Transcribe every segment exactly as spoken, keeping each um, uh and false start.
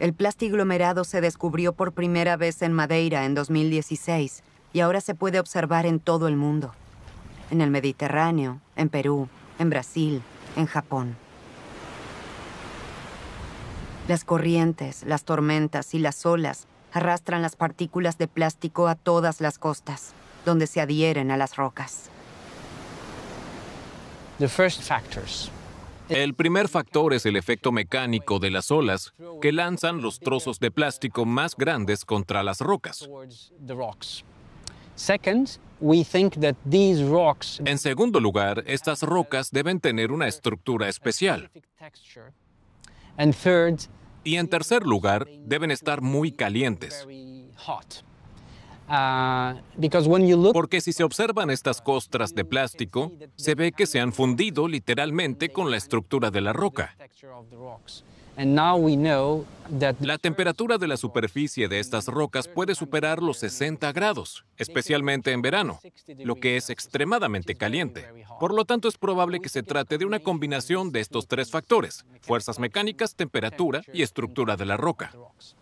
El plastiglomerado se descubrió por primera vez en Madeira en dos mil dieciséis y ahora se puede observar en todo el mundo. En el Mediterráneo, en Perú, en Brasil, en Japón. Las corrientes, las tormentas y las olas arrastran las partículas de plástico a todas las costas, donde se adhieren a las rocas. The first factors. El primer factor es el efecto mecánico de las olas que lanzan los trozos de plástico más grandes contra las rocas. Second, we think that these rocks En segundo lugar, estas rocas deben tener una estructura especial. and third, Y en tercer lugar, deben estar muy calientes. very hot. Uh, because when you look Porque si se observan estas costras de plástico, se ve que se han fundido literalmente con la estructura de la roca. and now we know that La temperatura de la superficie de estas rocas puede superar los sesenta grados, especialmente en verano, lo que es extremadamente caliente. Por lo tanto, es probable que se trate de una combinación de estos tres factores: fuerzas mecánicas, temperatura y estructura de la roca.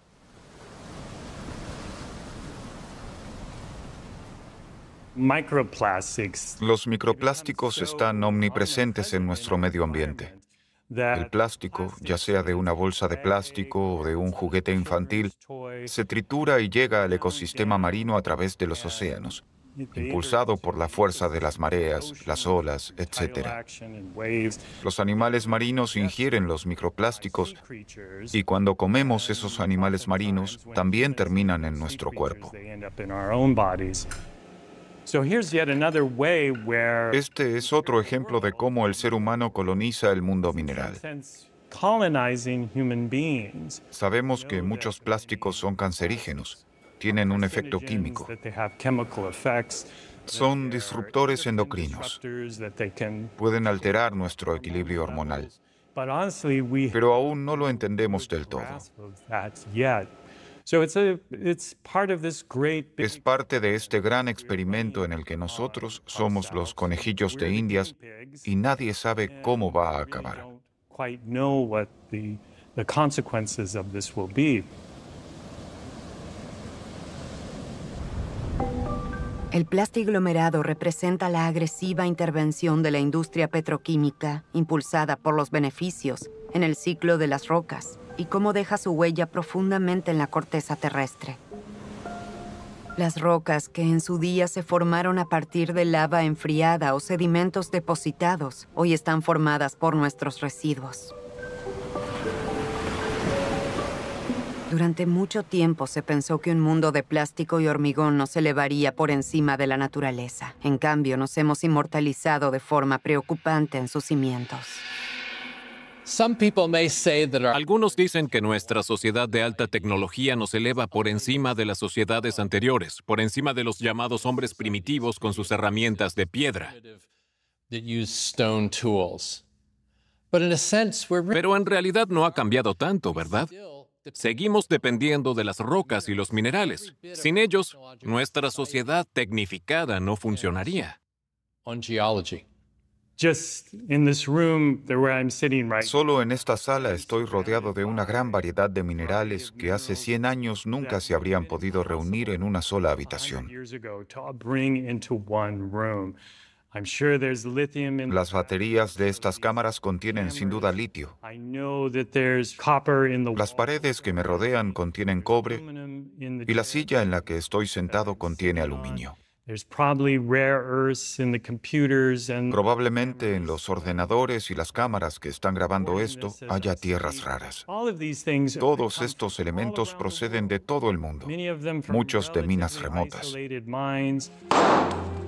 Los microplásticos están omnipresentes en nuestro medio ambiente. El plástico, ya sea de una bolsa de plástico o de un juguete infantil, se tritura y llega al ecosistema marino a través de los océanos, impulsado por la fuerza de las mareas, las olas, etcétera. Los animales marinos ingieren los microplásticos y cuando comemos esos animales marinos, también terminan en nuestro cuerpo. Este es otro ejemplo de cómo el ser humano coloniza el mundo mineral. Sabemos que muchos plásticos son cancerígenos, tienen un efecto químico. Son disruptores endocrinos. Pueden alterar nuestro equilibrio hormonal. Pero aún no lo entendemos del todo. Es parte de este gran experimento en el que nosotros somos los conejillos de Indias y nadie sabe cómo va a acabar. El plastiglomerado representa la agresiva intervención de la industria petroquímica impulsada por los beneficios en el ciclo de las rocas y cómo deja su huella profundamente en la corteza terrestre. Las rocas que en su día se formaron a partir de lava enfriada o sedimentos depositados, hoy están formadas por nuestros residuos. Durante mucho tiempo se pensó que un mundo de plástico y hormigón nos elevaría por encima de la naturaleza. En cambio, nos hemos inmortalizado de forma preocupante en sus cimientos. some people may say that our Algunos dicen que nuestra sociedad de alta tecnología nos eleva por encima de las sociedades anteriores, por encima de los llamados hombres primitivos con sus herramientas de piedra. that use stone tools. But in a sense, we're really Pero en realidad no ha cambiado tanto, ¿verdad? still Seguimos dependiendo de las rocas y los minerales. Sin ellos, nuestra sociedad tecnificada no funcionaría. on geology. Solo en esta sala estoy rodeado de una gran variedad de minerales que hace cien años nunca se habrían podido reunir en una sola habitación. Las baterías de estas cámaras contienen sin duda litio. Las paredes que me rodean contienen cobre y la silla en la que estoy sentado contiene aluminio. Probablemente en los ordenadores y las cámaras que están grabando esto haya tierras raras. Todos estos elementos proceden de todo el mundo, muchos de minas remotas.